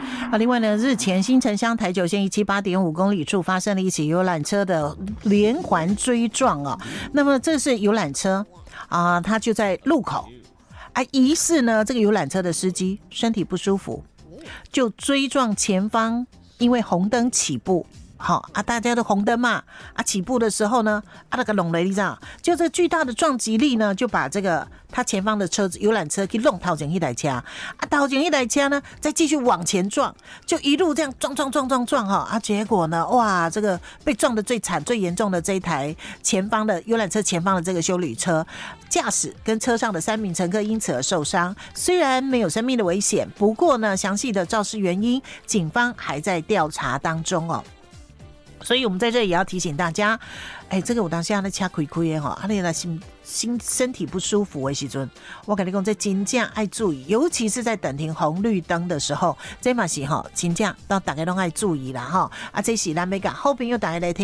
另外呢，日前新城乡台九线178.5公里处发生了一起游览车的连环追撞哦。那么这是游览车啊，它就在路口啊，疑似呢这个游览车的司机身体不舒服，就追撞前方，因为红灯起步。好啊，大家都红灯嘛啊，起步的时候呢，那个弄了你知道，就这巨大的撞击力呢，就把这个他前方的车子游览车给弄头前一台车啊，头前一台车呢再继续往前撞，就一路这样撞哈啊，结果呢，哇，这个被撞的最惨最严重的这一台前方的游览车前方的这个休旅车驾驶跟车上的3名乘客因此而受伤，虽然没有生命的危险，不过呢，详细的肇事原因，警方还在调查当中哦。所以我们在这里也要提醒大家，这个有当下那车开开的哈，你那身体不舒服的时阵，我跟你讲，这真正爱注意，尤其是在等停红绿灯的时候，这嘛是哈，真正到大家都爱注意啦哈。啊，这是咱要甲好朋友大家来听。